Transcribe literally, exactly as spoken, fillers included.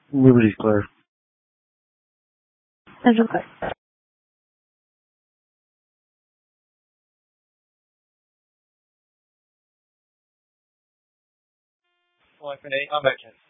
Liberty Square. Central Park. One for eight, I'm back in.